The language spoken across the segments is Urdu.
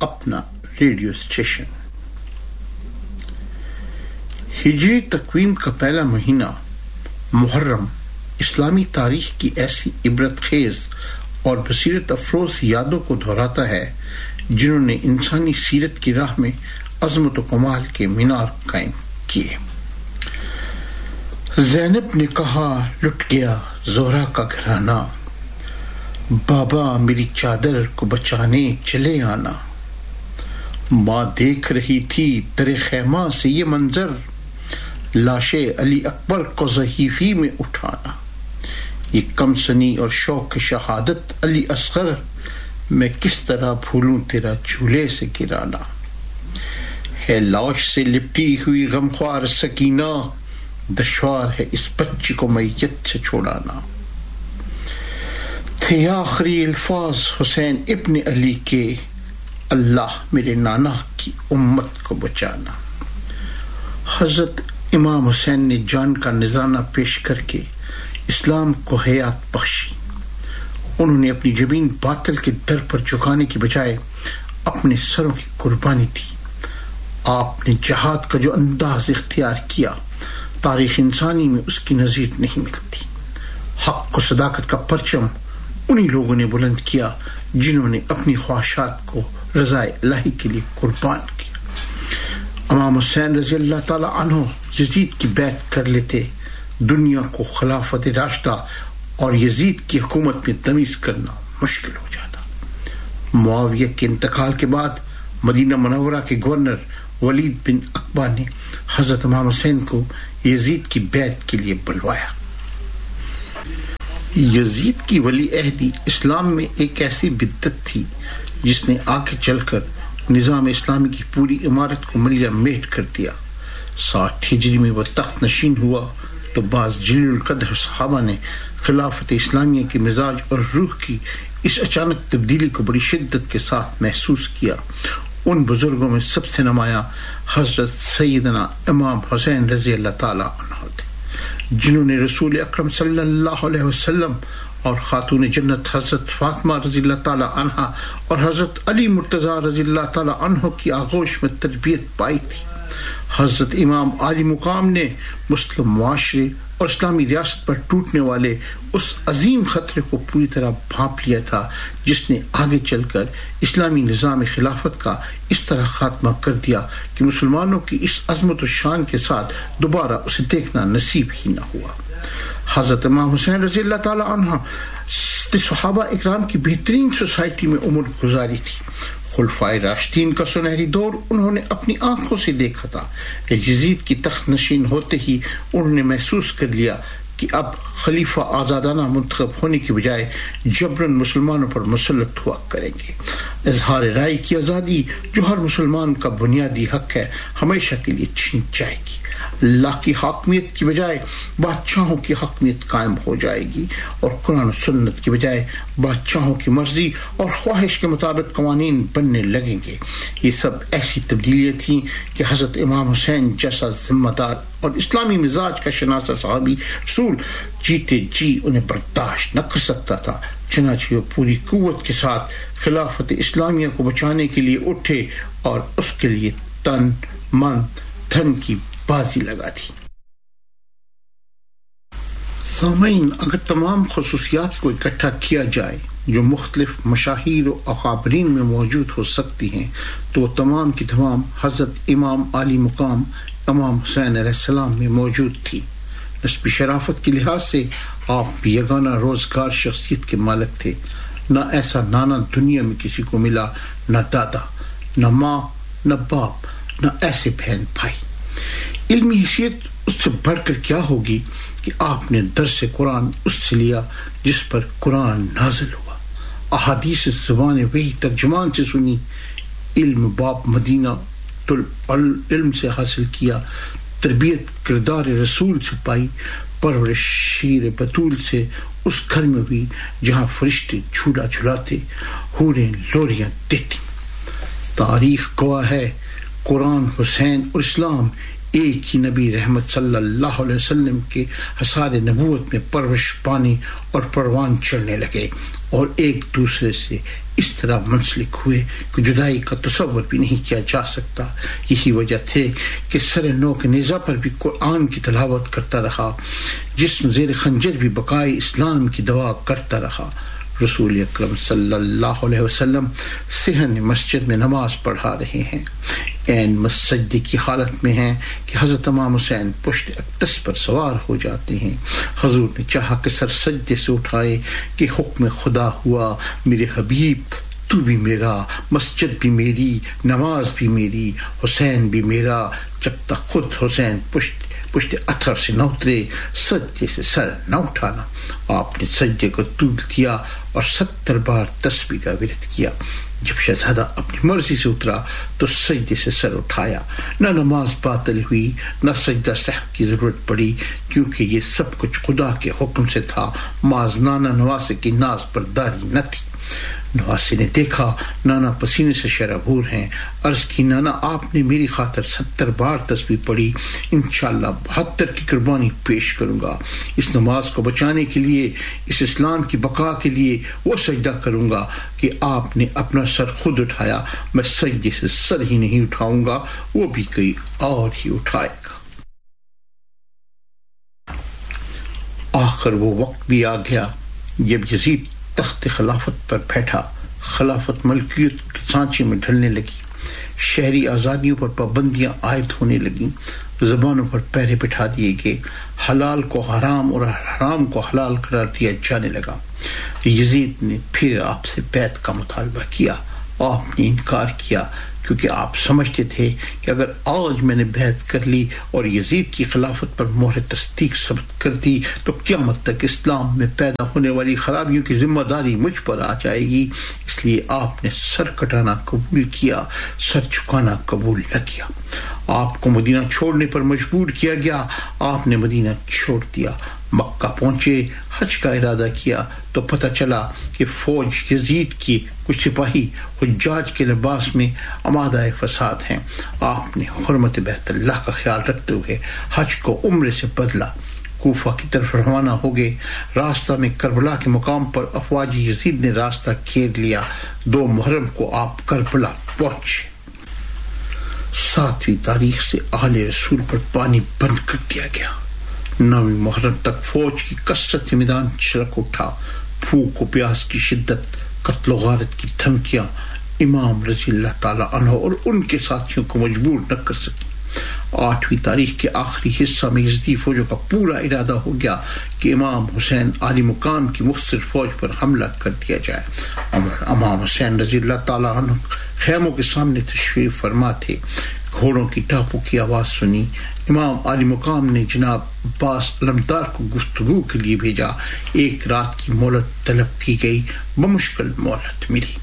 اپنا ریڈیو اسٹیشن. ہجری تقویم کا پہلا مہینہ محرم اسلامی تاریخ کی ایسی عبرت خیز اور بصیرت افروز یادوں کو دہراتا ہے جنہوں نے انسانی سیرت کی راہ میں عظمت و کمال کے مینار قائم کیے. زینب نے کہا لٹ گیا زہرا کا گھرانہ، بابا میری چادر کو بچانے چلے آنا. ماں دیکھ رہی تھی در خیمہ سے یہ منظر، لاش علی اکبر کو صحیفی میں اٹھانا. یہ کم سنی اور شوق شہادت علی اصغر، میں کس طرح بھولوں تیرا جھولے سے گرانا. ہے لاش سے لپٹی ہوئی غمخوار سکینہ، دشوار ہے اس بچی کو میت سے چھوڑانا. تھے آخری الفاظ حسین ابن علی کے، اللہ میرے نانا کی امت کو بچانا. حضرت امام حسین نے جان کا نذرانہ پیش کر کے اسلام کو حیات بخشی. انہوں نے اپنی جبین باطل کے در پر جھکانے کی بجائے اپنے سروں کی قربانی دی. آپ نے جہاد کا جو انداز اختیار کیا تاریخ انسانی میں اس کی نظیر نہیں ملتی. حق و صداقت کا پرچم انہی لوگوں نے بلند کیا جنہوں نے اپنی خواہشات کو رضائے الہی کے لیے قربان کیا. امام حسین رضی اللہ تعالی عنہ یزید کی بیعت کر لیتے، دنیا کو خلافت راشدہ اور یزید کی حکومت میں تمیز کرنا مشکل ہو جاتا. معاویہ کے انتقال کے بعد مدینہ منورہ کے گورنر ولید بن عقبہ نے حضرت امام حسین کو یزید کی بیعت کے لیے بلوایا. یزید کی ولی عہدی اسلام میں ایک ایسی بدعت تھی جس نے آگے چل کر نظام اسلامی کی پوری عمارت کو ملیہ میٹ کر دیا. 60 ہجری میں وہ تخت نشین ہوا تو بعض جلیل القدر صحابہ نے خلافت اسلامیہ کے مزاج اور روح کی اس اچانک تبدیلی کو بڑی شدت کے ساتھ محسوس کیا. ان بزرگوں میں سب سے نمایاں حضرت سیدنا امام حسین رضی اللہ تعالی عنہ تھے، جنہوں نے رسول اکرم صلی اللہ علیہ وسلم اور خاتون جنت حضرت فاطمہ رضی اللہ تعالی عنہا اور حضرت علی مرتضیٰ رضی اللہ تعالی عنہ کی آغوش میں تربیت پائی تھی. حضرت امام عالی مقام نے مسلم معاشرے اور اسلامی ریاست پر ٹوٹنے والے اس عظیم خطرے کو پوری طرح بھانپ لیا تھا جس نے آگے چل کر اسلامی نظام خلافت کا اس طرح خاتمہ کر دیا کہ مسلمانوں کی اس عظمت و شان کے ساتھ دوبارہ اسے دیکھنا نصیب ہی نہ ہوا. حضرت امام حسین رضی اللہ تعالی عنہ صحابہ اکرام کی بہترین سوسائٹی میں عمر گزاری تھی. خلفائے راشدین کا سنہری دور انہوں نے اپنی آنکھوں سے دیکھا تھا. یزید کی تخت نشین ہوتے ہی انہوں نے محسوس کر لیا کہ اب خلیفہ آزادانہ منتخب ہونے کی بجائے جبراً مسلمانوں پر مسلط ہوا کریں گے. اظہار رائے کی آزادی جو ہر مسلمان کا بنیادی حق ہے ہمیشہ کے لیے چھین جائے گی. اللہ کی حاکمیت کی بجائے بادشاہوں کی حاکمیت قائم ہو جائے گی اور قرآن و سنت کی بجائے بادشاہوں کی مرضی اور خواہش کے مطابق قوانین بننے لگیں گے. یہ سب ایسی تبدیلیاں تھیں کہ حضرت امام حسین جیسا ذمہ دار اور اسلامی مزاج کا شناسہ صحابی رسول جیتے جی انہیں برداشت نہ کر سکتا تھا. چنانچہ وہ پوری قوت کے ساتھ خلافت اسلامیہ کو بچانے کے لیے اٹھے اور اس کے لیے تن من دھن کی بازی لگا دی. سامعین، اگر تمام خصوصیات کو اکٹھا کیا جائے جو مختلف مشاہیر و اکابرین میں موجود ہو سکتی ہیں تو وہ تمام کی تمام حضرت امام عالی مقام امام حسین علیہ السلام میں موجود تھی. نسبی شرافت کے لحاظ سے آپ یگانہ روزگار شخصیت کے مالک تھے. نہ ایسا نانا دنیا میں کسی کو ملا، نہ دادا، نہ ماں، نہ باپ، نہ ایسے بہن بھائی. علمی حیثیت اس سے بڑھ کر کیا ہوگی کہ آپ نے درس قرآن اس سے لیا جس پر قرآن نازل ہوا، احادیث زبان وحی ترجمان سے سنی، علم باپ مدینہ علم سے حاصل کیا، تربیت کردار رسول سے پائی، پرورش شیر بطول سے اس گھر میں ہوئی جہاں فرشتے جھولا جھلاتے، حوریں لوریاں دیتی. تاریخ گواہ ہے قرآن، حسین اور اسلام ایک ہی نبی رحمت صلی اللہ علیہ وسلم کے حصار نبوت میں پرورش پانے اور پروان چڑھنے لگے اور ایک دوسرے سے اس طرح منسلک ہوئے کہ جدائی کا تصور بھی نہیں کیا جا سکتا. یہی وجہ تھے کہ سر نو کے نیزہ پر بھی قرآن کی تلاوت کرتا رہا، جسم زیر خنجر بھی بقائے اسلام کی دعا کرتا رہا. رسول اکرم صلی اللہ علیہ وسلم صحن مسجد میں نماز پڑھا رہے ہیں، عین سجدے کی حالت میں ہیں کہ حضرت امام حسین پشت اقدس پر سوار ہو جاتے ہیں. حضور نے چاہا کہ سر سجدے سے اٹھائے کہ حکم خدا ہوا، میرے حبیب تو بھی میرا، مسجد بھی میری، نماز بھی میری، حسین بھی میرا. جب تک خود حسین پشت اتھر سے نہ اترے سجدے سے سر نہ اٹھانا. آپ نے سجدے کو طول دیا اور 70 بار تسبیح کا ورد کیا. جب شہزادہ اپنی مرضی سے اترا تو سجدے سے سر اٹھایا. نہ نماز باطل ہوئی نہ سجدہ سہو کی ضرورت پڑی، کیونکہ یہ سب کچھ خدا کے حکم سے تھا. معاذ نانا نواسے کی ناز برداری نہ تھی. نواسے نے دیکھا نانا پسینے سے شرابور ہیں. عرض کی نانا آپ نے میری خاطر 70 بار تسبیح پڑھی، انشاءاللہ 72 کی قربانی پیش کروں گا. اس نماز کو بچانے کے لیے، اس اسلام کی بقا کے لیے وہ سجدہ کروں گا کہ آپ نے اپنا سر خود اٹھایا. میں سجدے سے سر ہی نہیں اٹھاؤں گا، وہ بھی کوئی اور ہی اٹھائے گا. آخر وہ وقت بھی آ گیا جب یزید تخت خلافت پر بیٹھا. خلافت ملکیت کے سانچے میں ڈھلنے لگی. شہری آزادیوں پر پابندیاں عائد ہونے لگیں. زبانوں پر پہرے بٹھا دیے گئے. حلال کو حرام اور حرام کو حلال قرار دیا جانے لگا. یزید نے پھر آپ سے بیعت کا مطالبہ کیا. آپ نے انکار کیا، کیونکہ آپ سمجھتے تھے کہ اگر آج میں نے بیعت کر لی اور یزید کی خلافت پر مہر تصدیق ثبت کر دی تو قیامت تک اسلام میں پیدا ہونے والی خرابیوں کی ذمہ داری مجھ پر آ جائے گی. اس لیے آپ نے سر کٹانا قبول کیا، سر جھکانا قبول نہ کیا. آپ کو مدینہ چھوڑنے پر مجبور کیا گیا. آپ نے مدینہ چھوڑ دیا. مکہ پہنچے، حج کا ارادہ کیا تو پتہ چلا کہ فوج یزید کی کچھ سپاہی حجاج کے لباس میں آمادہ فساد ہیں. آپ نے حرمت بیت اللہ کا خیال رکھتے ہوئے حج کو عمرے سے بدلا. کوفہ کی طرف روانہ ہو گئے. راستہ میں کربلا کے مقام پر افواج یزید نے راستہ گھیر لیا. 2 محرم کو آپ کربلا پہنچے. 7ویں تاریخ سے آل رسول پر پانی بند کر دیا گیا. 9ویں محرم تک فوج کی کثرت سے میدان چرک اٹھا. بھوک و پیاس کی شدت، قتل و غارت کی دھمکیاں امام رضی اللہ تعالی عنہ اور ان کے ساتھیوں کو مجبور نہ کر سکی. 8ویں تاریخ کے آخری حصہ میں یزدی فوجوں کا پورا ارادہ ہو گیا کہ امام حسین عالی مقام کی مختصر فوج پر حملہ کر دیا جائے. امام حسین رضی اللہ تعالی عنہ خیموں کے سامنے تشریف فرما تھے. گھوڑوں کی ٹاپوں کی آواز سنی. امام عالی مقام نے جناب عباس علمدار کو گفتگو کے لیے بھیجا. 1 رات کی مہلت طلب کی گئی. بمشکل مہلت ملی.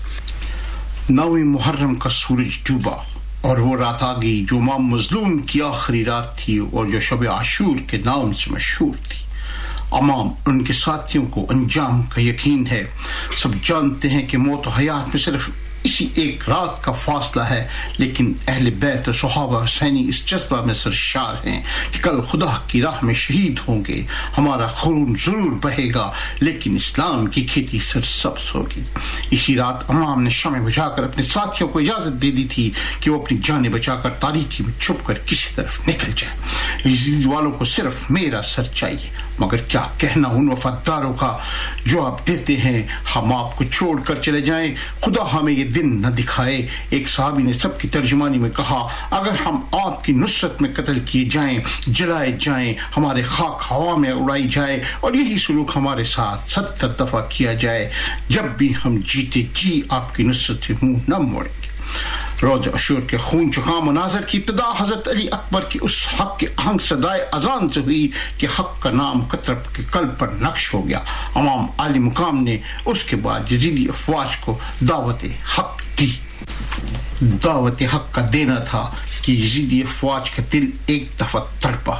9ویں محرم کا سورج ڈوبا اور وہ رات آ گئی جو امام مظلوم کی آخری رات تھی اور جو شب عاشور کے نام سے مشہور تھی. امام ان کے ساتھیوں کو انجام کا یقین ہے. سب جانتے ہیں کہ موت و حیات میں صرف اسی 1 رات کا فاصلہ ہے، لیکن اہل بیت و صحابہ حسینی اس جذبہ میں سرشار ہیں کہ کل خدا کی راہ میں شہید ہوں گے. ہمارا خون ضرور بہے گا لیکن اسلام کی کھیتی سرسبز ہوگی. اسی رات امام نے شمع بجھا کر اپنے ساتھیوں کو اجازت دے دی تھی کہ وہ اپنی جانیں بچا کر تاریکی میں چھپ کر کسی طرف نکل جائے. یزید والوں کو صرف میرا سر چاہیے، مگر کیا کہنا ان وفاداروں کا جو آپ دیتے ہیں ہم آپ کو چھوڑ کر چلے جائیں، خدا ہمیں یہ دن نہ دکھائے. ایک صحابی نے سب کی ترجمانی میں کہا، اگر ہم آپ کی نصرت میں قتل کیے جائیں، جلائے جائیں، ہمارے خاک ہوا میں اڑائی جائے اور یہی سلوک ہمارے ساتھ 70 دفعہ کیا جائے، جب بھی ہم جیتے جی آپ کی نصرت سے منہ نہ موڑیں گے. روز عاشور کے خون چکا مناظر کی ابتدا حضرت علی اکبر کی اس حق کے آہنگ صدائے اذان سے ہوئی کہ حق کا نام قطرب کے قلب پر نقش ہو گیا. امام عالی مقام نے اس کے بعد یزیدی افواج کو دعوت حق دی. دعوت حق کا دینا تھا کہ یزیدی افواج کا دل ایک دفعہ تڑپا.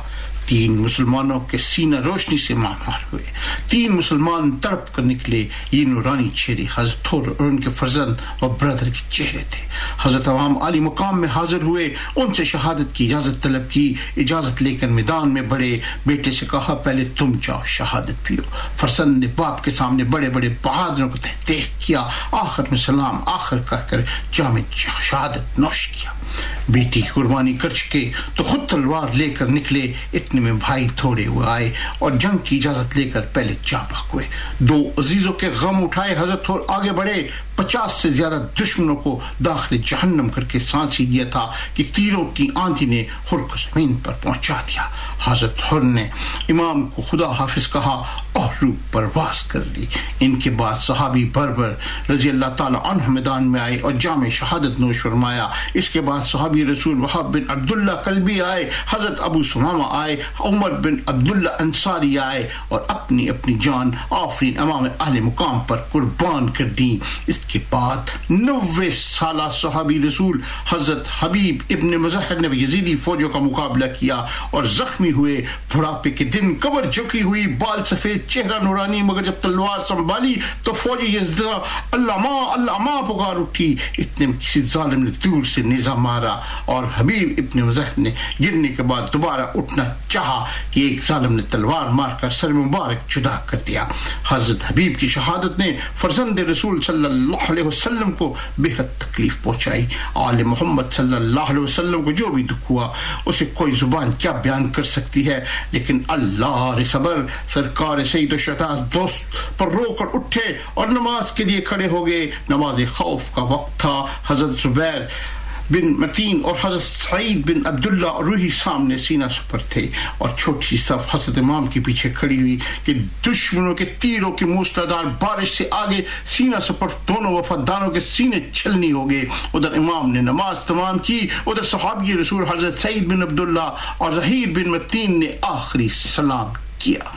3 مسلمانوں کے سینہ روشنی سے مامار ہوئے. 3 مسلمان تڑپ کر نکلے. یہ نورانی چہرے حضرت تھور اور ان کے فرزند اور برادر کے چہرے تھے. حضرت عوام عالی مقام میں حاضر ہوئے, ان سے شہادت کی اجازت طلب کی. اجازت لے کر میدان میں بڑے. بیٹے سے کہا پہلے تم جاؤ شہادت پیو. فرزند نے باپ کے سامنے بڑے بڑے بہادروں کو تحقیق کیا. آخر میں سلام آخر کہہ کر جامع شہادت نوش کیا. بیٹی کی قربانی کر چکے تو خود تلوار لے کر نکلے. اتنے میں بھائی تھوڑے ہوئے آئے اور جنگ کی اجازت لے کر پہلے جا بھاگ ہوئے. 2 عزیزوں کے غم اٹھائے حضرت تھور آگے بڑھے. 50 سے زیادہ دشمنوں کو داخل جہنم کر کے سانسی دیا تھا کہ تیروں کی آندھی نے خور کو زمین پر پہنچا دیا. حضرت تھور نے امام کو خدا حافظ کہا اور روح پرواز کر لی. ان کے بعد صحابی بربر رضی اللہ تعالی عنہ میدان میں آئے اور جامع شہادت نوش فرمایا. اس کے بعد صحابی رسول وہاب بن عبداللہ کلبی آئے, حضرت ابو سمامہ آئے, عمر بن عبداللہ انصاری آئے اور اپنی اپنی جان آفرین امام اہل مقام پر قربان کر دی. اس کے بعد 90 سالہ صحابی رسول حضرت حبیب ابن مظہر نے یزیدی فوجوں کا مقابلہ کیا اور زخمی ہوئے. بڑھاپے کے دن کمر جھکی ہوئی, بال سفید, چہرہ نورانی, مگر جب تلوار سنبھالی تو فوجی یزدہ اللہ ماں پکار اٹھی. اتنے میں کسی ظالم نے دور سے نیزہ مارا اور حبیب ابن مظہر نے گرنے کے بعد دوبارہ اٹھنا چاہا کہ ایک ظالم نے تلوار مار کر سر مبارک جدا کر دیا. حضرت حبیب کی شہادت نے فرزند رسول صلی اللہ علیہ وسلم کو بے حد تکلیف پہنچائی. آل محمد صلی اللہ علیہ وسلم کو جو بھی دکھ ہوا اسے کوئی زبان کیا بیان کر سکتی ہے, لیکن اللہ صبر. سرکار سید الشہداء دوست پر رو کر اٹھے اور نماز کے لیے کھڑے ہو گئے. نماز خوف کا وقت تھا. حضرت زبیر بن متین اور حضرت سعید بن عبداللہ اور روحی سامنے سینہ سپر تھے اور چھوٹی صف حضرت امام کے پیچھے کھڑی ہوئی کہ دشمنوں کے تیروں کی موسلادھار بارش سے آگے سینہ سپر دونوں وفاداروں کے سینے چھلنی ہو گئے. ادھر امام نے نماز تمام کی, ادھر صحابی رسول حضرت سعید بن عبداللہ اور ظہیر بن متین نے آخری سلام کیا.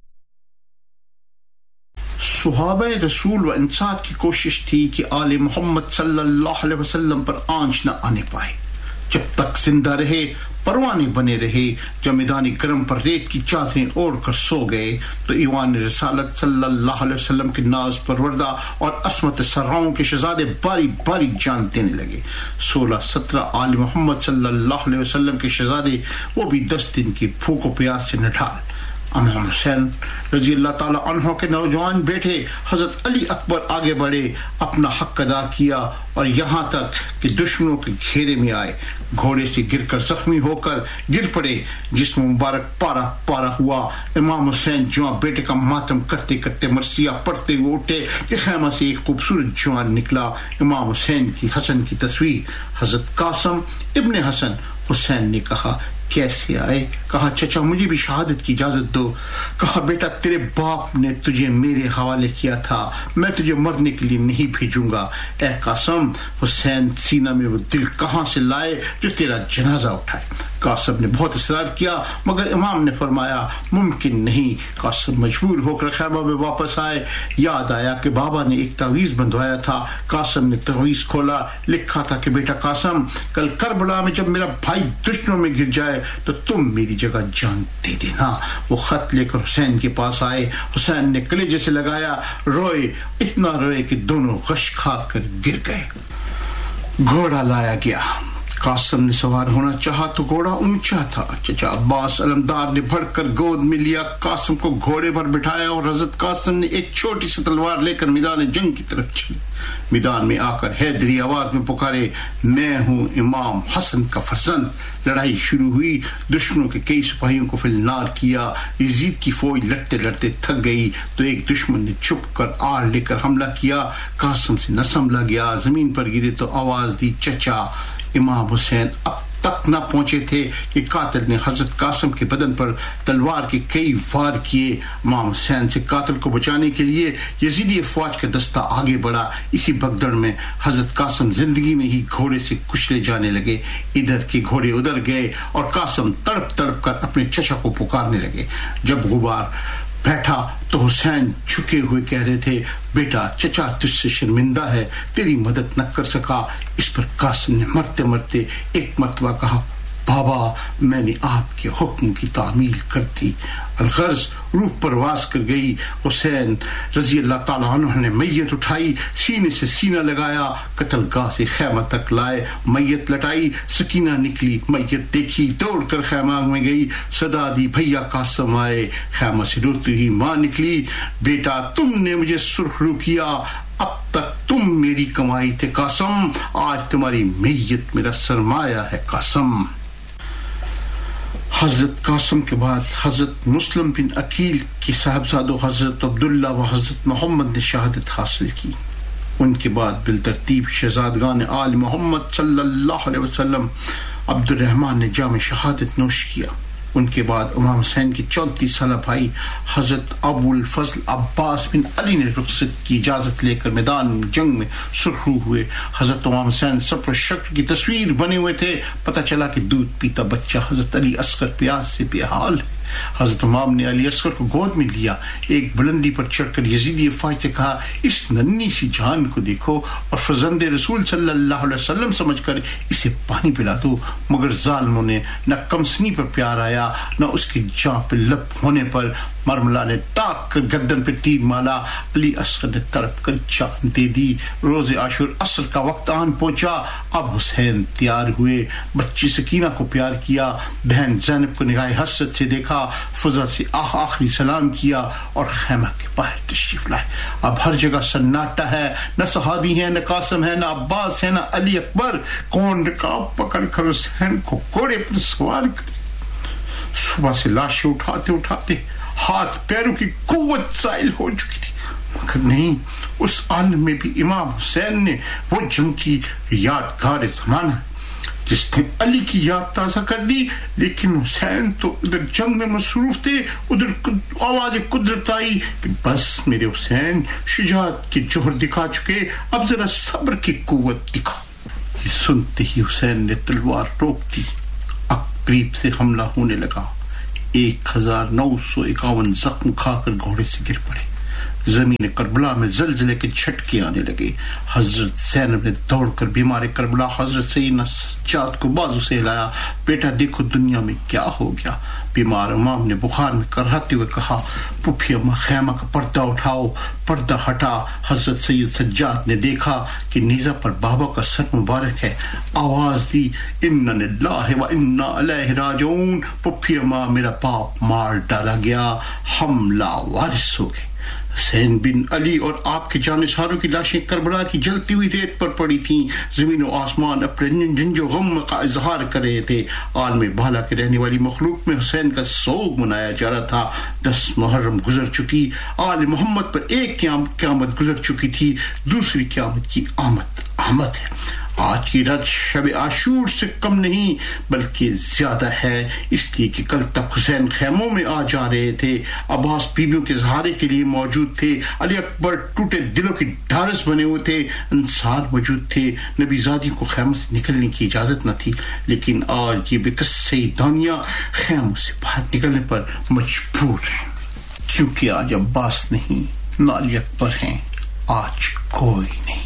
صحابہ رسول و انصار کی کوشش تھی کہ آل محمد صلی اللہ علیہ وسلم پر آنچ نہ آنے پائے. جب تک زندہ رہے پروانے بنے رہے. جب میدان گرم پر ریت کی چادریں اوڑھ کر سو گئے تو ایوان رسالت صلی اللہ علیہ وسلم کے ناز پروردہ اور عصمت سراؤں کے شہزادے باری باری جان دینے لگے. 16-17 آل محمد صلی اللہ علیہ وسلم کے شہزادے, وہ بھی 10 دن کی بھوک و پیاس سے نڈھال. امام حسین رضی اللہ تعالی عنہ کے نوجوان بیٹے حضرت علی اکبر آگے بڑھے, اپنا حق ادا کیا اور یہاں تک کہ دشمنوں کے گھیرے میں آئے. گھوڑے سے گر کر زخمی ہو کر گر پڑے, جسم مبارک پارا پارا ہوا. امام حسین جوان بیٹے کا ماتم کرتے کرتے مرثیہ پڑھتے ہوئے اٹھے کہ خیمہ سے ایک خوبصورت جوان نکلا. امام حسین کی حسن کی تصویر. حضرت قاسم ابن حسن حسین نے کہا کیسے آئے؟ کہا چچا مجھے بھی شہادت کی اجازت دو. کہا بیٹا تیرے باپ نے تجھے میرے حوالے کیا تھا, میں تجھے مرنے کے لیے نہیں بھیجوں گا. اے قاسم, حسین سینہ میں وہ دل کہاں سے لائے جو تیرا جنازہ اٹھائے؟ قاسم نے بہت اصرار کیا مگر امام نے فرمایا ممکن نہیں. قاسم مجبور ہو کر خیمہ میں واپس آئے. یاد آیا کہ بابا نے ایک تعویذ بندھوایا تھا. قاسم نے تعویذ کھولا, لکھا تھا کہ بیٹا قاسم کل کربلا میں جب میرا بھائی دشمنوں میں گر جائے تو تم میری جگہ جان دے دینا. وہ خط لے کر حسین کے پاس آئے. حسین نے کلیجے سے لگایا, روئے, اتنا روئے کہ دونوں غش کھا کر گر گئے. گھوڑا لایا گیا. قاسم نے سوار ہونا چاہا تو گھوڑا اونچا تھا. چچا عباس علمدار نے بڑھ کر گود میں لیا, قاسم کو گھوڑے پر بٹھایا اور حضرت قاسم نے ایک چھوٹی سی تلوار لے کر میدان جنگ کی طرف چلی. میدان میں آ کر حیدری آواز میں پکارے میں ہوں امام حسن کا فرزند. لڑائی شروع ہوئی. دشمنوں کے کئی سپاہیوں کو فلنار کیا. یزید کی فوج لڑتے لڑتے تھک گئی تو ایک دشمن نے چھپ کر آڑ لے کر حملہ کیا. قاسم سے نہ سنبھلا گیا, زمین پر گرے تو آواز دی چچا. امام حسین اب تک نہ پہنچے تھے کہ قاتل نے حضرت قاسم کے بدن پر تلوار کے کئی وار کیے. امام حسین سے قاتل کو بچانے کے لیے یزیدی افواج کا دستہ آگے بڑھا. اسی بگدڑ میں حضرت قاسم زندگی میں ہی گھوڑے سے کچلے جانے لگے. ادھر کے گھوڑے ادھر گئے اور قاسم تڑپ تڑپ کر اپنے چچا کو پکارنے لگے. جب غبار بیٹھا تو حسین جھکے ہوئے کہہ رہے تھے بیٹا چچا تجھ سے شرمندہ ہے, تیری مدد نہ کر سکا. اس پر قاسم نے مرتے مرتے ایک مرتبہ کہا بابا میں نے آپ کے حکم کی تعمیل کر دی. الغرض روح پرواز کر گئی. حسین رضی اللہ تعالیٰ عنہ نے میت اٹھائی, سینے سے سینہ لگایا, قتل گاہ سے خیمہ تک لائے, میت لٹائی, سکینہ نکلی, میت دیکھی, دوڑ کر خیمہ میں گئی, صدا دی بھیا قاسم آئے. خیمہ سے روتی ہوئی ماں نکلی, بیٹا تم نے مجھے سرخ رو کیا, اب تک تم میری کمائی تھے قاسم, آج تمہاری میت میرا سرمایہ ہے قاسم. حضرت قاسم کے بعد حضرت مسلم بن عقیل کی صاحبزادوں حضرت عبداللہ و حضرت محمد نے شہادت حاصل کی. ان کے بعد بالترتیب شہزادگان آل محمد صلی اللہ علیہ وسلم عبد الرحمن نے جام شہادت نوش کیا. ان کے بعد امام حسین کے 34 سالہ بھائی حضرت ابو الفضل عباس بن علی نے رخصت کی اجازت لے کر میدان جنگ میں سرخرو ہوئے. حضرت امام حسین صبر و شکر کی تصویر بنے ہوئے تھے. پتہ چلا کہ دودھ پیتا بچہ حضرت علی اصغر پیاس سے بے حال ہے. حضرت امام نے علی اصغر کو گود میں لیا, ایک بلندی پر چڑھ کر یزیدی افواج سے کہا, اس ننھی سی جان کو دیکھو اور فرزند رسول صلی اللہ علیہ وسلم سمجھ کر اسے پانی پلا دو. مگر ظالموں نے نہ کمسنی پر پیار آیا, نہ اس کی جاں پہ لب ہونے پر مرملا نے ٹاک کر گردن پہ تیر مالا. علی اصغر نے تڑپ کر جان دے دی. روز عاشور عصر کا وقت آن پہنچا. اب حسین تیار ہوئے, بچی سکینہ کو پیار کیا, بہن زینب کو نگاہ حسرت سے دیکھا, فضا سے آخری سلام کیا اور خیمہ کے باہر تشریف لائے. اب ہر جگہ سناٹا ہے, نہ صحابی ہیں, نہ قاسم ہے, نہ عباس ہے, نہ علی اکبر. کون رکاب پکڑ کر حسین کو گھوڑے پر سوار کرے. صبح سے لاشیں اٹھاتے اٹھاتے ہاتھ پیروں کی قوت زائل ہو چکی تھی, مگر نہیں, اس عالم میں بھی امام حسین نے وہ جنگ کی یادگار زمانہ جس نے علی کی یاد تازہ کر دی. لیکن حسین تو ادھر جنگ میں مصروف تھے, ادھر آواز قدرت آئی کہ بس میرے حسین شجاعت کے جوہر دکھا چکے, اب ذرا صبر کی قوت دکھا. یہ سنتے ہی حسین نے تلوار روک دی. اب قریب سے حملہ ہونے لگا. 1951 زخم کھا کر گھوڑے سے گر پڑے. زمین کربلا میں زلزلے کے جھٹکے آنے لگے. حضرت زینب نے دوڑ کر بیمار کربلا حضرت سیدنا سجاد کو بازو سے ہلایا. بیٹا دیکھو دنیا میں کیا ہو گیا. بیمار امام نے بخار میں کرہتے ہوئے کہا, پھپھی اماں خیمہ کا پردہ اٹھاؤ. پردہ ہٹا. حضرت سید سجاد نے دیکھا کہ نیزہ پر بابا کا سر مبارک ہے. آواز دی, انا للہ و انا الیہ راجعون. پھپھی اماں میرا باپ مار ڈالا گیا, ہم لاوارث ہو گئے. حسین بن علی اور آپ کے جانشاروں کی لاشیں کربلا کی جلتی ہوئی ریت پر پڑی تھیں. زمین و آسمان اپنے جنج و غم کا اظہار کر رہے تھے. عالم بالا کے رہنے والی مخلوق میں حسین کا سوگ منایا جا رہا تھا. 10 محرم گزر چکی. آل محمد پر ایک قیامت گزر چکی تھی, دوسری قیامت کی آمد ہے. آج کی رات شب عاشور سے کم نہیں بلکہ زیادہ ہے, اس لیے کہ کل تک حسین خیموں میں آ جا رہے تھے. عباس بیویوں کے سہارے کے لیے موجود تھے. علی اکبر ٹوٹے دلوں کی ڈھارس بنے ہوئے تھے. انصار موجود تھے. نبی زادی کو خیموں سے نکلنے کی اجازت نہ تھی, لیکن آج یہ بکس دانیہ خیموں سے باہر نکلنے پر مجبور ہیں, کیونکہ آج عباس نہیں نہ علی اکبر ہیں. آج کوئی نہیں,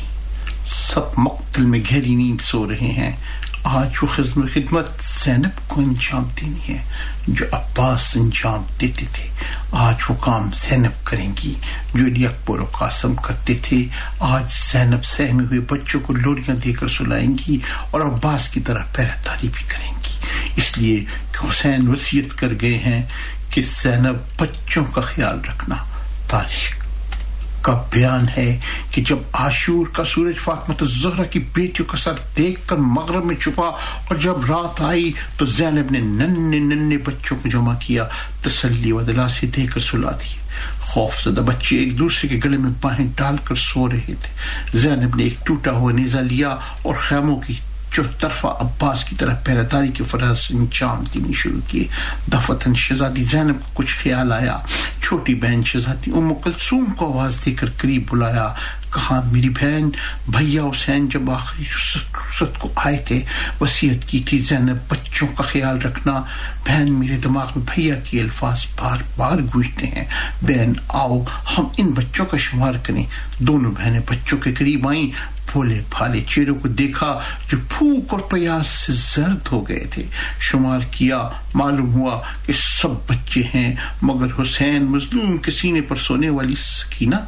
سب مقتل میں گہری نیند سو رہے ہیں. آج وہ خدمت زینب کو انجام دینی ہے جو عباس انجام دیتے تھے. آج وہ کام زینب کریں گی جو علی اکبر و قاسم کرتے تھے. آج زینب سہمے ہوئے بچوں کو لوریاں دے کر سلائیں گی اور عباس کی طرح پہرےداری بھی کریں گی, اس لیے کہ حسین وصیت کر گئے ہیں کہ زینب بچوں کا خیال رکھنا. تاریخ کا بیان ہے کہ جب عاشور کا سورج فاطمہ الزہرا کی بیٹیوں کا سر دیکھ کر مغرب میں چھپا اور جب رات آئی تو زینب نے ننھے بچوں کو جمع کیا, تسلی و دلاسے دے کر سلا دیے. خوف زدہ بچے ایک دوسرے کے گلے میں باہیں ڈال کر سو رہے تھے. زینب نے ایک ٹوٹا ہوا نیزہ لیا اور خیموں کی چوطرفہ عباس کی طرح پہرےداری کے فرائض انجام دینے شروع کیے. دفتن شہزادی زینب کو کچھ خیال آیا. چھوٹی بہن شہزادی ام کلثوم کو آواز دے کر قریب بلایا. کہا میری بہن بھیا حسین جب آخری رخصت کو آئے تھے وصیت کی تھی زینب بچوں کا خیال رکھنا. بہن میرے دماغ میں بھیا کے الفاظ بار بار گونجتے ہیں. بہن آؤ ہم ان بچوں کا شمار کریں. دونوں بہنیں بچوں کے قریب آئیں. بھولے بھالے چہروں کو دیکھا جو بھوک اور پیاس سے زرد ہو گئے تھے. شمار کیا معلوم ہوا کہ سب بچے ہیں مگر حسین مظلوم کے سینے پر سونے والی سکینہ.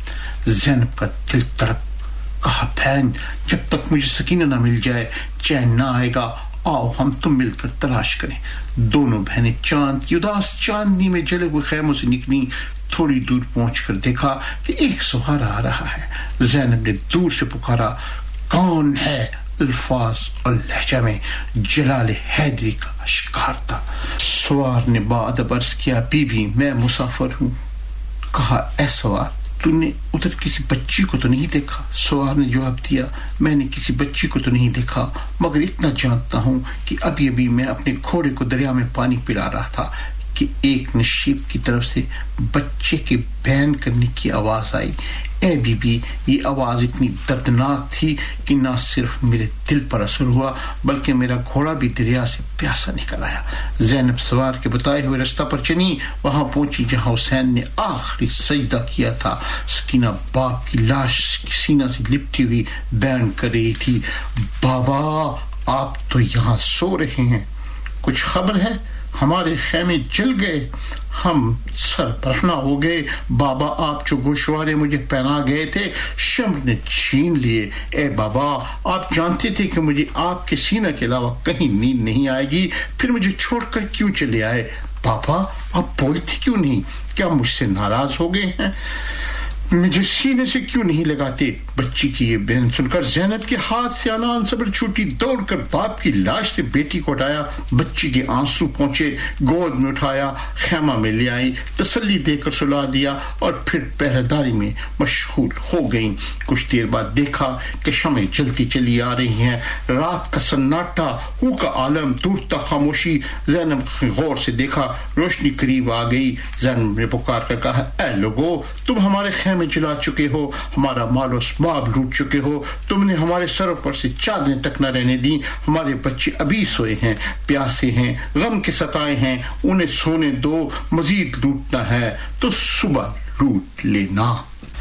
زینب کا دل تڑپ. کہا بہن جب تک مجھے سکینہ نہ مل جائے چین نہ آئے گا. آؤ ہم تم مل کر تلاش کریں. دونوں بہنیں چاند کی اداس چاندنی میں جلے ہوئے خیموں سے نکلی. تھوڑی دور پہنچ کر دیکھا کہ ایک سوار آ رہا ہے. زینب نے دور سے پکارا کون ہے؟ الفاظ اور لہجہ میں جلال حیدری کا اشکار تھا. سوار نے بادب عرض کیا بی بی میں مسافر ہوں. کہا اے سوار تو نے ادھر کسی بچی کو تو نہیں دیکھا؟ سوار نے جواب دیا میں نے کسی بچی کو تو نہیں دیکھا مگر اتنا جانتا ہوں کہ ابھی ابھی میں اپنے گھوڑے کو دریا میں پانی پلا رہا تھا کہ ایک نشیب کی طرف سے بچے کے بین کرنے کی آواز آئی. اے بی بی یہ آواز اتنی دردناک تھی کہ نہ صرف میرے دل پر اثر ہوا بلکہ میرا گھوڑا بھی دریا سے پیاسا نکل آیا. زینب سوار کے بتائے ہوئے رستہ پر چلی. وہاں پہنچی جہاں حسین نے آخری سجدہ کیا تھا. سکینہ باپ کی لاش سینہ سے لپٹی ہوئی بیان کر رہی تھی بابا آپ تو یہاں سو رہے ہیں. کچھ خبر ہے؟ ہمارے خیمے جل گئے ہم سر برہنہ ہو گئے. بابا آپ جو گوشوارے مجھے پہنا گئے تھے شمر نے چھین لیے. اے بابا آپ جانتے تھے کہ مجھے آپ کے سینہ کے علاوہ کہیں نیند نہیں آئے گی پھر مجھے چھوڑ کر کیوں چلے آئے؟ بابا آپ بولتے کیوں نہیں؟ کیا مجھ سے ناراض ہو گئے ہیں؟ مجھے سینے سے کیوں نہیں لگاتے؟ بچی کی یہ بین سن کر زینب کے ہاتھ سے آنان صبر چھوٹی. دوڑ کر باپ کی لاش سے بیٹی کو اٹھایا. بچی کے آنسو پہنچے گود میں اٹھایا خیمہ میں لے آئی. تسلی دے کر سلا دیا اور پھر پہرےداری میں مشغول ہو گئیں. کچھ دیر بعد دیکھا کہ شمعیں جلتی چلی آ رہی ہیں. رات کا سناٹا ہو کا عالم ٹوٹتا خاموشی. زینب غور سے دیکھا روشنی قریب آ گئی. زینب نے پکار کر کہا اے لوگو تم ہمارے خیمے میں جلا چکے ہو ہمارا مال و اسباب لوٹ چکے ہو. تم نے ہمارے سروں پر سے چادریں تک نہ رہنے دی. ہمارے بچے ابھی سوئے ہیں پیاسے ہیں غم کے ستائے ہیں. انہیں سونے دو مزید لوٹنا ہے تو صبح لوٹ لینا.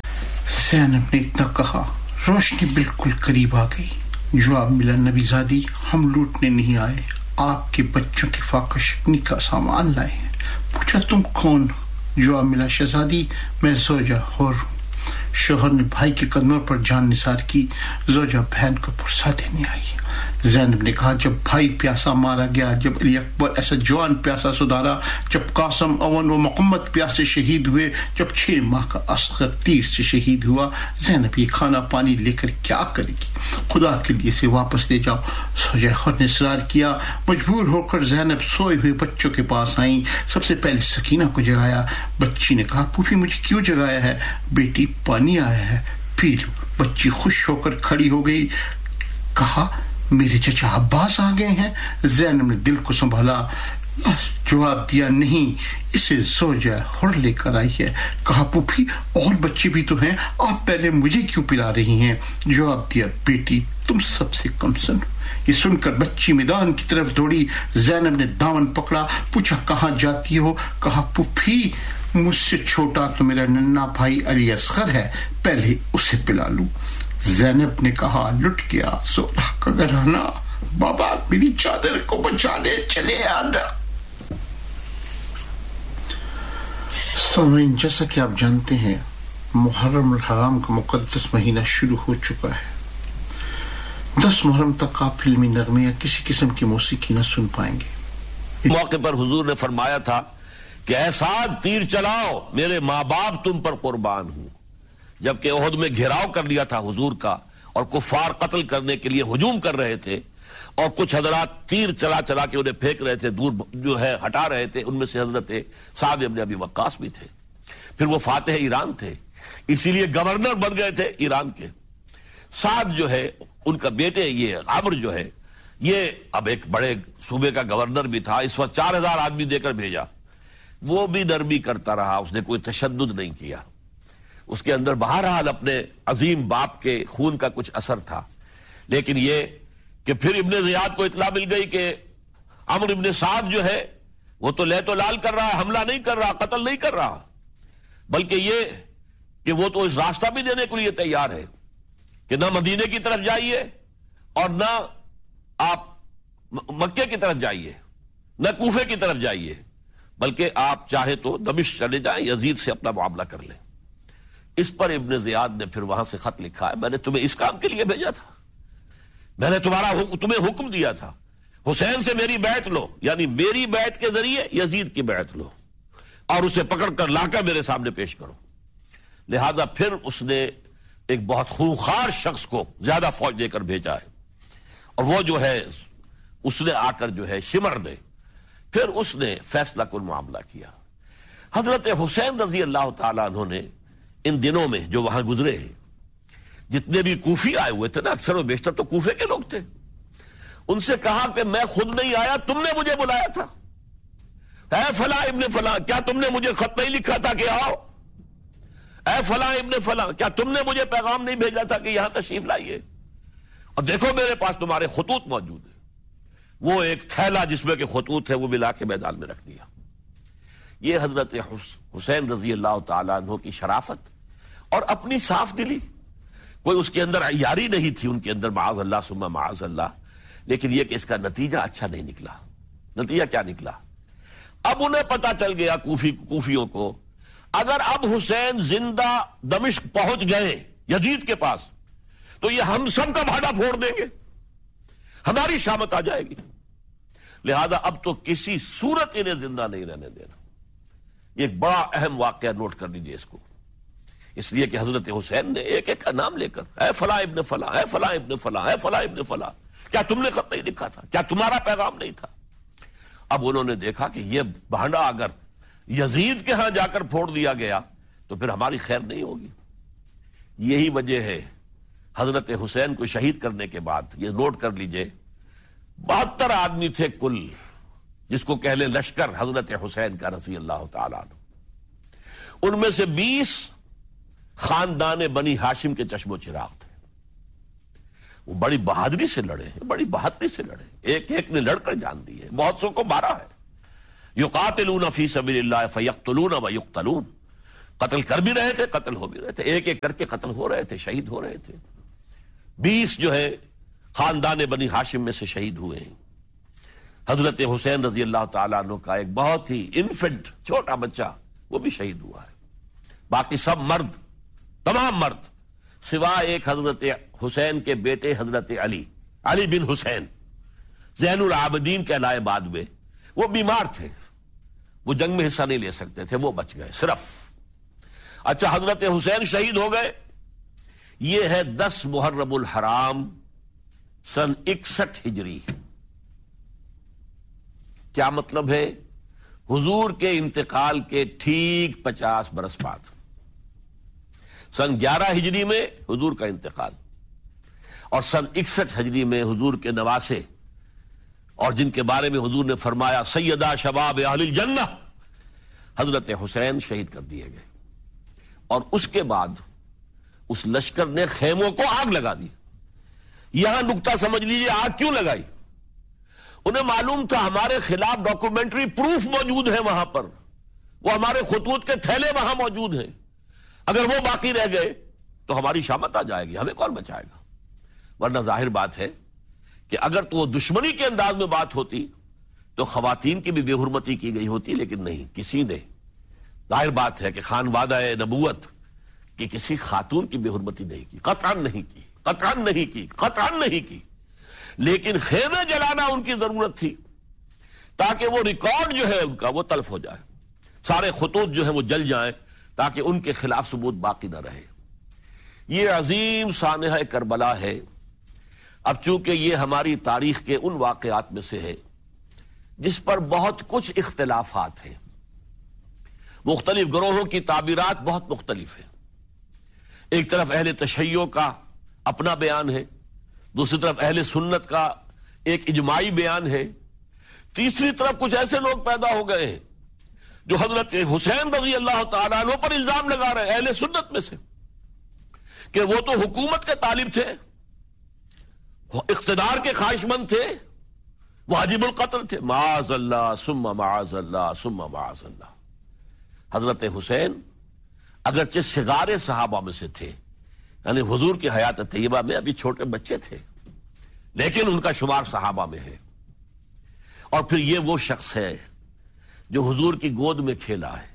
زینب نے اتنا کہا روشنی بالکل قریب آ گئی. جواب ملا نبی زادی ہم لوٹنے نہیں آئے آپ کے بچوں کی فاقہ شکنی کا سامان لائے ہیں. پوچھا تم کون؟ جواب ملا شہزادی میں زوجہ حور ہوں. شوہر نے بھائی کے قدموں پر جان نثار کی. زوجہ بہن کو پرسا دینے آئی. زینب نے کہا جب بھائی پیاسا مارا گیا جب علی اکبر ایسا جوان پیاسا سدھارا جب قاسم اون و محمد پیاسے شہید ہوئے جب 6 ماہ کا اصغر تیر سے شہید ہوا زینب یہ کھانا پانی لے کر کیا کرے گی؟ خدا کے لیے اسے واپس لے جاؤ. زوجہ حور نے اصرار کیا. مجبور ہو کر زینب سوئے ہوئے بچوں کے پاس آئیں. سب سے پہلے سکینہ کو جگایا. بچی نے کہا پھوپھی مجھے کیوں جگایا ہے؟ بیٹی پانی آیا ہے پی لو. بچی خوش ہو کر کھڑی ہو گئی. کہا میرے چچا عباس آ گئے ہیں. زینب نے دل کو سنبھالا. جواب دیا نہیں اسے زوجہ حر لے کر آئی ہے. کہا پھوپھی اور بچے بھی تو ہیں آپ پہلے مجھے کیوں پلا رہی ہیں؟ جواب دیا بیٹی تم سب سے کم سن. یہ سن کر بچی میدان کی طرف دوڑی. زینب نے دامن پکڑا. پوچھا کہاں جاتی ہو؟ کہا پھوپھی مجھ سے چھوٹا تو میرا ننا بھائی علی اصغر ہے پہلے اسے پلا لوں. زینب نے کہا لٹ گیا 16 کا گھرانہ. بابا میری چادر کو بچانے چلے آنا. سامعین جیسا کہ آپ جانتے ہیں محرم الحرام کا مقدس مہینہ شروع ہو چکا ہے. 10 محرم تک آپ فلمی نغمے یا کسی قسم کی موسیقی نہ سن پائیں گے. موقع پر حضور نے فرمایا تھا کہ اے سعد تیر چلاؤ میرے ماں باپ تم پر قربان ہوں. جبکہ احد میں گھیراؤ کر لیا تھا حضور کا اور کفار قتل کرنے کے لیے ہجوم کر رہے تھے اور کچھ حضرات تیر چلا چلا کے انہیں پھینک رہے تھے دور جو ہے ہٹا رہے تھے. ان میں سے حضرت سعد ابن ابی وقاص بھی تھے. پھر وہ فاتح ایران تھے اسی لیے گورنر بن گئے تھے ایران کے. سعد جو ہے ان کا بیٹے یہ عمر جو ہے یہ اب ایک بڑے صوبے کا گورنر بھی تھا. اس وقت 4000 آدمی دے کر بھیجا. وہ بھی نرمی کرتا رہا اس نے کوئی تشدد نہیں کیا. اس کے اندر بہرحال اپنے عظیم باپ کے خون کا کچھ اثر تھا، لیکن یہ کہ پھر ابن زیاد کو اطلاع مل گئی کہ عمرو ابن سعد جو ہے وہ تو لے تو لال کر رہا ہے، حملہ نہیں کر رہا، قتل نہیں کر رہا، بلکہ یہ کہ وہ تو اس راستہ بھی دینے کے لیے تیار ہے کہ نہ مدینے کی طرف جائیے اور نہ آپ مکے کی طرف جائیے، نہ کوفے کی طرف جائیے، بلکہ آپ چاہے تو دمشق چلے جائیں، یزید سے اپنا معاملہ کر لیں۔ اس پر ابن زیاد نے پھر وہاں سے خط لکھا ہے، میں نے تمہیں اس کام کے لیے بھیجا تھا، میں نے تمہیں حکم دیا تھا حسین سے میری بیعت لو، یعنی میری بیعت کے ذریعے یزید کی بیعت لو اور اسے پکڑ کر لا کر میرے سامنے پیش کرو۔ لہذا پھر اس نے ایک بہت خونخوار شخص کو زیادہ فوج دے کر بھیجا ہے، اور وہ جو ہے اس نے آ کر جو ہے شمر نے پھر اس نے فیصلہ کن معاملہ کیا۔ حضرت حسین رضی اللہ تعالیٰ عنہ نے ان دنوں میں جو وہاں گزرے ہیں، جتنے بھی کوفی آئے ہوئے تھے نا، اکثر و بیشتر تو کوفے کے لوگ تھے، ان سے کہا کہ میں خود نہیں آیا، تم نے مجھے بلایا تھا، اے فلاں ابن فلاں کیا تم نے مجھے خط نہیں لکھا تھا کہ آؤ؟ اے فلاں ابن فلاں کیا تم نے مجھے پیغام نہیں بھیجا تھا کہ یہاں تشریف لائیے؟ اور دیکھو میرے پاس تمہارے خطوط موجود ہیں۔ وہ ایک تھیلا جس میں کہ خطوط ہے وہ بھی لا کے میدان میں رکھ دیا۔ یہ حضرت حسین رضی اللہ تعالیٰ عنہ کی شرافت اور اپنی صاف دلی، کوئی اس کے اندر عیاری نہیں تھی ان کے اندر، معاذ اللہ ثم معاذ اللہ، لیکن یہ کہ اس کا نتیجہ اچھا نہیں نکلا۔ نتیجہ کیا نکلا؟ اب انہیں پتا چل گیا کوفیوں کو، اگر اب حسین زندہ دمشق پہنچ گئے یزید کے پاس تو یہ ہم سب کا بھاڑا پھوڑ دیں گے، ہماری شامت آ جائے گی، لہذا اب تو کسی صورت انہیں زندہ نہیں رہنے دینا۔ یہ ایک بڑا اہم واقعہ نوٹ کر لیجیے اس کو، اس لیے کہ حضرت حسین نے ایک ایک کا نام لے کر، اے فلاں ابن فلاں، اے فلاں ابن فلاں، اے فلاں ابن فلاں، کیا تم نے خط نہیں لکھا تھا؟ کیا تمہارا پیغام نہیں تھا؟ اب انہوں نے دیکھا کہ یہ بھانڈا اگر یزید کے ہاں جا کر پھوڑ دیا گیا تو پھر ہماری خیر نہیں ہوگی۔ یہی وجہ ہے حضرت حسین کو شہید کرنے کے بعد، یہ نوٹ کر لیجئے، 72 آدمی تھے کل، جس کو کہہ لیں لشکر حضرت حسین کا رضی اللہ تعالیٰ عنہ، ان میں سے 20 خاندان بنی ہاشم کے چشم و چراغ تھے۔ وہ بڑی بہادری سے لڑے ہیں، بڑی بہادری سے لڑے، ایک ایک نے لڑ کر جان دی ہے، بہت سو کو مارا ہے۔ یقاتلون فی سبیل اللہ فیقتلون ویقتلون، قتل کر بھی رہے تھے، قتل ہو بھی رہے تھے، ایک ایک کر کے قتل ہو رہے تھے، شہید ہو رہے تھے۔ 20 جو ہے خاندان بنی ہاشم میں سے شہید ہوئے ہیں۔ حضرت حسین رضی اللہ تعالیٰ عنہ کا ایک بہت ہی انفنٹ چھوٹا بچہ وہ بھی شہید ہوا ہے۔ باقی سب مرد، تمام مرد، سوائے ایک حضرت حسین کے بیٹے حضرت علی بن حسین زین العابدین کہلائے بعد میں، وہ بیمار تھے، وہ جنگ میں حصہ نہیں لے سکتے تھے، وہ بچ گئے صرف۔ اچھا، حضرت حسین شہید ہو گئے، یہ ہے 10 محرم الحرام سن 61 ہجری۔ کیا مطلب ہے؟ حضور کے انتقال کے ٹھیک 50 برس بعد، سن 11 ہجری میں حضور کا انتقال، اور سن 61 ہجری میں حضور کے نواسے، اور جن کے بارے میں حضور نے فرمایا سیدہ شباب اہل الجنہ، حضرت حسین شہید کر دیے گئے۔ اور اس کے بعد اس لشکر نے خیموں کو آگ لگا دی۔ یہاں نکتہ سمجھ لیجیے، آگ کیوں لگائی؟ انہیں معلوم تھا ہمارے خلاف ڈاکومنٹری پروف موجود ہے وہاں پر، وہ ہمارے خطوط کے تھیلے وہاں موجود ہیں، اگر وہ باقی رہ گئے تو ہماری شامت آ جائے گی، ہمیں کون بچائے گا؟ ورنہ ظاہر بات ہے کہ اگر تو وہ دشمنی کے انداز میں بات ہوتی تو خواتین کی بھی بے حرمتی کی گئی ہوتی، لیکن نہیں، کسی نے، ظاہر بات ہے کہ خانوادہ نبوت کی کسی خاتون کی بے حرمتی نہیں کی، قطعاً نہیں کی، قطعاً نہیں کی، قطعاً نہیں کی، لیکن خیمے جلانا ان کی ضرورت تھی تاکہ وہ ریکارڈ جو ہے ان کا وہ تلف ہو جائے، سارے خطوط جو ہیں وہ جل جائیں تاکہ ان کے خلاف ثبوت باقی نہ رہے۔ یہ عظیم سانحہ کربلا ہے۔ اب چونکہ یہ ہماری تاریخ کے ان واقعات میں سے ہے جس پر بہت کچھ اختلافات ہیں، مختلف گروہوں کی تعبیرات بہت مختلف ہیں۔ ایک طرف اہل تشیع کا اپنا بیان ہے، دوسری طرف اہل سنت کا ایک اجماعی بیان ہے، تیسری طرف کچھ ایسے لوگ پیدا ہو گئے ہیں جو حضرت حسین رضی اللہ تعالیٰ عنہ پر الزام لگا رہے ہیں اہل سنت میں سے کہ وہ تو حکومت کے طالب تھے، اقتدار کے خواہش مند تھے، واجب القتل تھے. معاذ اللہ ثم معاذ اللہ ثم معاذ اللہ. حضرت حسین اگرچہ صغار صحابہ میں سے تھے، یعنی حضور کی حیات طیبہ میں ابھی چھوٹے بچے تھے، لیکن ان کا شمار صحابہ میں ہے. اور پھر یہ وہ شخص ہے جو حضور کی گود میں کھیلا ہے،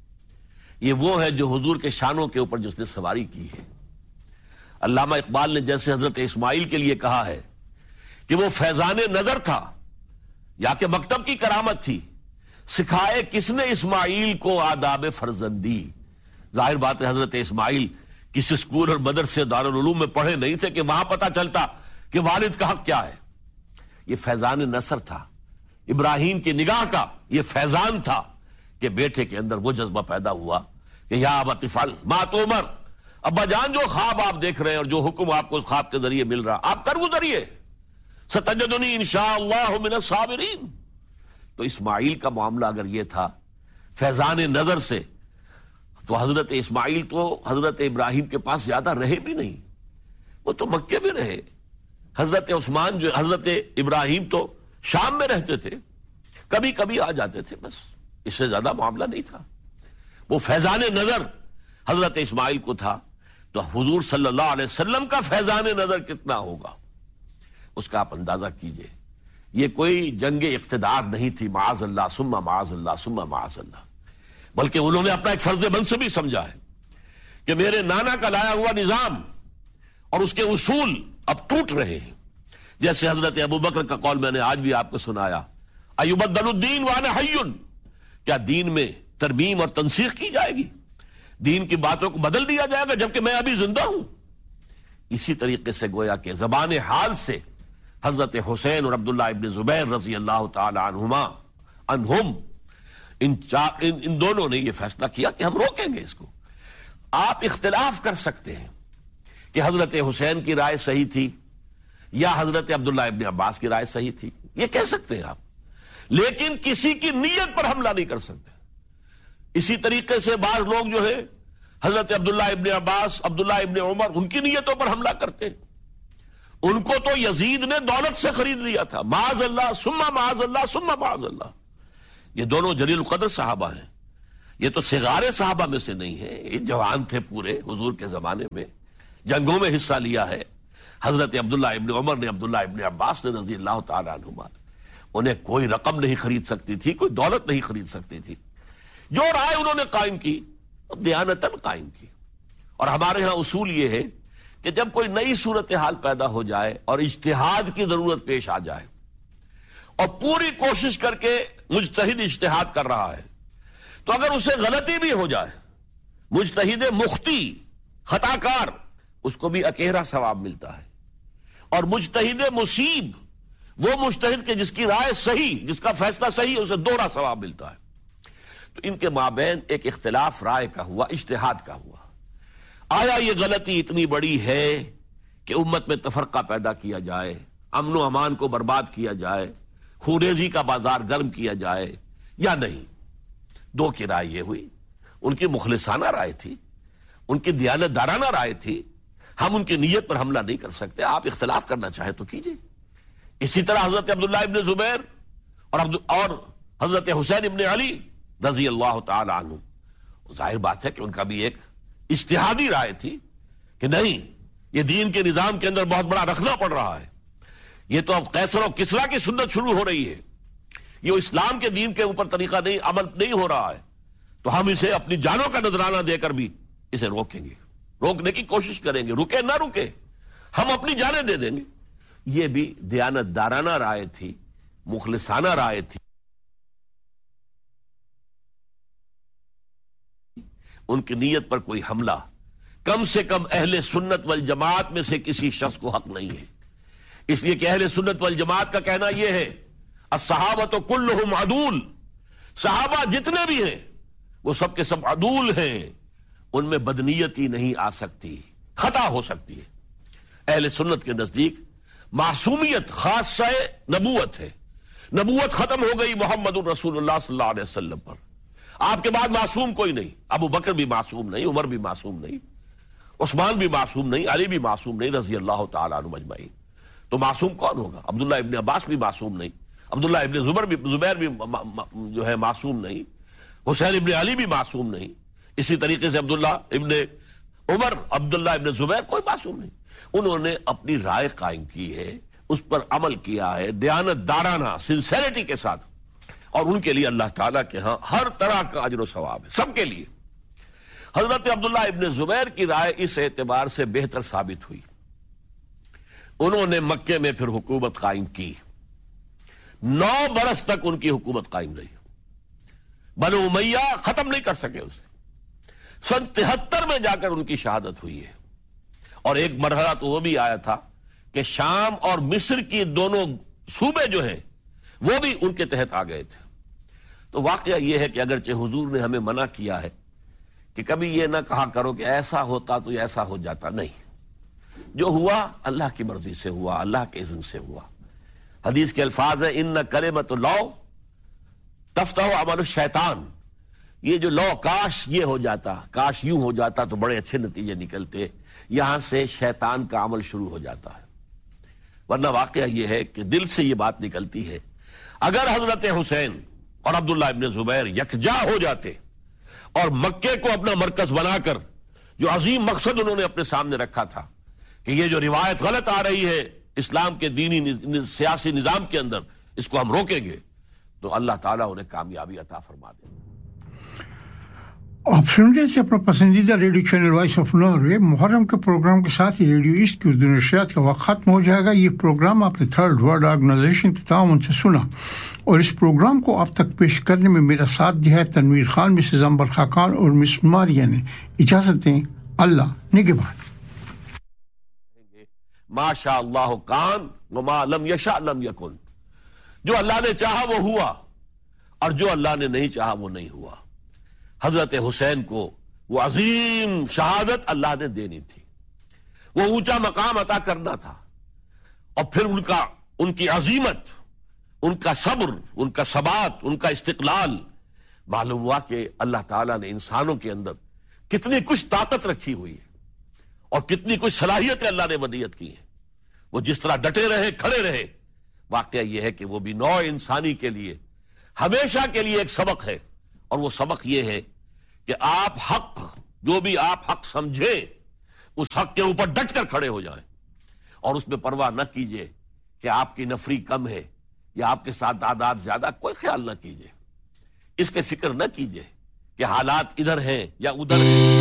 یہ وہ ہے جو حضور کے شانوں کے اوپر جس نے سواری کی ہے. علامہ اقبال نے جیسے حضرت اسماعیل کے لیے کہا ہے کہ وہ فیضان نظر تھا یا کہ مکتب کی کرامت تھی، سکھائے کس نے اسماعیل کو آداب فرزندی. ظاہر بات ہے حضرت اسماعیل کسی اسکول اور مدرسے دارالعلوم میں پڑھے نہیں تھے کہ وہاں پتہ چلتا کہ والد کا حق کیا ہے. یہ فیضان نصر تھا، ابراہیم کی نگاہ کا یہ فیضان تھا کہ بیٹے کے اندر وہ جذبہ پیدا ہوا کہ یا ابت افعل ما تؤمر، ابا جان جو خواب آپ دیکھ رہے ہیں اور جو حکم آپ کو اس خواب کے ذریعے مل رہا آپ کر گزریے، ستجدنی انشاءاللہ من الصابرین. تو اسماعیل کا معاملہ اگر یہ تھا فیضان نظر سے، تو حضرت اسماعیل تو حضرت ابراہیم کے پاس زیادہ رہے بھی نہیں، وہ تو مکے میں رہے. حضرت عثمان جو حضرت ابراہیم تو شام میں رہتے تھے، کبھی کبھی آ جاتے تھے، بس اس سے زیادہ معاملہ نہیں تھا. وہ فیضان نظر حضرت اسماعیل کو تھا، تو حضور صلی اللہ علیہ وسلم کا فیضان نظر کتنا ہوگا اس کا آپ اندازہ کیجئے. یہ کوئی جنگ اقتدار نہیں تھی، معاذ اللہ ثم معاذ اللہ ثم معاذ اللہ، بلکہ انہوں نے اپنا ایک فرض منصبی سمجھا ہے کہ میرے نانا کا لایا ہوا نظام اور اس کے اصول اب ٹوٹ رہے ہیں. جیسے حضرت ابو بکر کا قول میں نے آج بھی آپ کو سنایا، ایبدل الدین وانا حی، کیا دین میں ترمیم اور تنسیخ کی جائے گی، دین کی باتوں کو بدل دیا جائے گا جبکہ میں ابھی زندہ ہوں. اسی طریقے سے گویا کہ زبان حال سے حضرت حسین اور عبداللہ ابن زبیر رضی اللہ تعالی عنہم ان دونوں نے یہ فیصلہ کیا کہ ہم روکیں گے اس کو. آپ اختلاف کر سکتے ہیں کہ حضرت حسین کی رائے صحیح تھی یا حضرت عبداللہ ابن عباس کی رائے صحیح تھی، یہ کہہ سکتے ہیں آپ، لیکن کسی کی نیت پر حملہ نہیں کر سکتے. اسی طریقے سے بعض لوگ جو ہے حضرت عبداللہ ابن عباس، عبداللہ ابن عمر، ان کی نیتوں پر حملہ کرتے ہیں. ان کو تو یزید نے دولت سے خرید لیا تھا، معاذ اللہ ثم معاذ اللہ ثم معاذ اللہ. یہ دونوں جلیل القدر صحابہ ہیں، یہ تو صغار صحابہ میں سے نہیں ہیں، یہ جوان تھے پورے حضور کے زمانے میں، جنگوں میں حصہ لیا ہے. حضرت عبداللہ ابن عمر نے، عبداللہ ابن عباس نے رضی اللہ تعالیٰ عنہما، انہیں کوئی رقم نہیں خرید سکتی تھی، کوئی دولت نہیں خرید سکتی تھی. جو رائے انہوں نے قائم کی دیانتاً قائم کی. اور ہمارے ہاں اصول یہ ہے کہ جب کوئی نئی صورتحال پیدا ہو جائے اور اجتہاد کی ضرورت پیش آ جائے اور پوری کوشش کر کے مجتہد اجتہاد کر رہا ہے، تو اگر اسے غلطی بھی ہو جائے، مجتہد مختی خطا کار، اس کو بھی اکیرا ثواب ملتا ہے. اور مجتہد مصیب، وہ مجتہد کے جس کی رائے صحیح، جس کا فیصلہ صحیح، اسے دوہرا ثواب ملتا ہے. تو ان کے مابین ایک اختلاف رائے کا ہوا، اجتہاد کا ہوا. آیا یہ غلطی اتنی بڑی ہے کہ امت میں تفرقہ پیدا کیا جائے، امن و امان کو برباد کیا جائے، خوریزی کا بازار گرم کیا جائے، یا نہیں؟ دو کی رائے یہ ہوئی. ان کی مخلصانہ رائے تھی، ان کی دیانت دارانہ رائے تھی. ہم ان کی نیت پر حملہ نہیں کر سکتے، آپ اختلاف کرنا چاہیں تو کیجئے. اسی طرح حضرت عبداللہ ابن زبیر اور حضرت حسین ابن علی رضی اللہ تعالی عنہ، ظاہر بات ہے کہ ان کا بھی ایک اجتہادی رائے تھی کہ نہیں، یہ دین کے نظام کے اندر بہت بڑا رکھنا پڑ رہا ہے، یہ تو اب قیصر و کسریٰ کی سنت شروع ہو رہی ہے، یہ اسلام کے دین کے اوپر طریقہ نہیں، عمل نہیں ہو رہا ہے، تو ہم اسے اپنی جانوں کا نذرانہ دے کر بھی اسے روکیں گے، روکنے کی کوشش کریں گے، رکے نہ رکے ہم اپنی جانیں دے دیں گے. یہ بھی دیانت دارانہ رائے تھی، مخلصانہ رائے تھی. ان کی نیت پر کوئی حملہ کم سے کم اہل سنت والجماعت میں سے کسی شخص کو حق نہیں ہے. اس لیے کہ اہل سنت والجماعت کا کہنا یہ ہے، الصحابۃ کلھم عدول، صحابہ جتنے بھی ہیں وہ سب کے سب عدول ہیں، ان میں بدنیتی نہیں آ سکتی، خطا ہو سکتی ہے. اہل سنت کے نزدیک معصومیت خاصہ نبوت ہے، نبوت ختم ہو گئی محمد الرسول اللہ صلی اللہ علیہ وسلم پر. آپ کے بعد معصوم کوئی نہیں. ابو بکر بھی معصوم نہیں, عمر بھی معصوم نہیں, عثمان بھی معصوم نہیں, علی بھی معصوم نہیں رضی اللہ تعالیٰ عنہم اجمعین. تو معصوم کون ہوگا؟ عبداللہ ابن عباس بھی معصوم نہیں, عبداللہ ابن زبیر بھی جو ہے معصوم نہیں, حسین ابن علی بھی معصوم نہیں, اسی طریقے سے عبداللہ ابن عمر, عبداللہ ابن زبیر, کوئی معصوم نہیں. انہوں نے اپنی رائے قائم کی ہے, اس پر عمل کیا ہے دیانت دارانہ سنسیریٹی کے ساتھ, اور ان کے لیے اللہ تعالیٰ کے ہاں ہر طرح کا اجر و ثواب ہے سب کے لیے. حضرت عبداللہ ابن زبیر کی رائے اس اعتبار سے بہتر ثابت ہوئی, انہوں نے مکے میں پھر حکومت قائم کی, 9 برس تک ان کی حکومت قائم رہی, بنو امیہ ختم نہیں کر سکے اسے. سن 73 میں جا کر ان کی شہادت ہوئی ہے, اور ایک مرحلہ تو وہ بھی آیا تھا کہ شام اور مصر کی دونوں صوبے جو ہیں وہ بھی ان کے تحت آ گئے تھے. تو واقعہ یہ ہے کہ اگرچہ حضور نے ہمیں منع کیا ہے کہ کبھی یہ نہ کہا کرو کہ ایسا ہوتا تو ایسا ہو جاتا, نہیں, جو ہوا اللہ کی مرضی سے ہوا, اللہ کے اذن سے ہوا. حدیث کے الفاظ ہیں ان کلمۃ اللہ تفتح عمل الشیطان, یہ جو لو کاش یہ ہو جاتا, کاش یوں ہو جاتا تو بڑے اچھے نتیجے نکلتے, یہاں سے شیطان کا عمل شروع ہو جاتا ہے. ورنہ واقعہ یہ ہے کہ دل سے یہ بات نکلتی ہے, اگر حضرت حسین اور عبداللہ ابن زبیر یکجا ہو جاتے اور مکے کو اپنا مرکز بنا کر جو عظیم مقصد انہوں نے اپنے سامنے رکھا تھا کہ یہ جو روایت غلط آ رہی ہے اسلام کے دینی سیاسی نظام کے اندر, اس کو ہم روکیں گے, تو اللہ تعالیٰ انہیں کامیابی عطا فرما دے. آپ سن رہے تھے اپنا پسندیدہ radio channel voice of Norway. محرم کے پروگرام کے ساتھ ہی ریڈیو ایسٹ کی اردو نشریات کا وقت ختم ہو جائے گا. یہ پروگرام آپ نے تھرڈ ورلڈ آرگنائزیشن کے تعاون سے سنا, اور اس پروگرام کو آپ تک پیش کرنے میں میرا ساتھ دیا ہے تنویر خان, مسز امبر خاقان اور مس ماریا نے. اجازت دیں, اللہ نگہبان. ما شاء اللہ کان وما لم یشاء لم یکن, جو اللہ نے چاہا وہ ہوا, اور جو اللہ نے نہیں چاہا وہ نہیں ہوا. حضرت حسین کو وہ عظیم شہادت اللہ نے دینی تھی, وہ اونچا مقام عطا کرنا تھا, اور پھر ان کی عظیمت, ان کا صبر, ان کا ثبات, ان کا استقلال. معلوم ہوا کہ اللہ تعالیٰ نے انسانوں کے اندر کتنی کچھ طاقت رکھی ہوئی ہے, اور کتنی کچھ صلاحیتیں اللہ نے ودیعت کی ہیں. وہ جس طرح ڈٹے رہے, کھڑے رہے. واقعہ یہ ہے کہ وہ بھی نوع انسانی کے لیے ہمیشہ کے لیے ایک سبق ہے, اور وہ سبق یہ ہے کہ آپ حق, جو بھی آپ حق سمجھیں, اس حق کے اوپر ڈٹ کر کھڑے ہو جائیں, اور اس میں پرواہ نہ کیجئے کہ آپ کی نفری کم ہے یا آپ کے ساتھ تعداد زیادہ, کوئی خیال نہ کیجئے, اس کے فکر نہ کیجئے کہ حالات ادھر ہیں یا ادھر ہیں.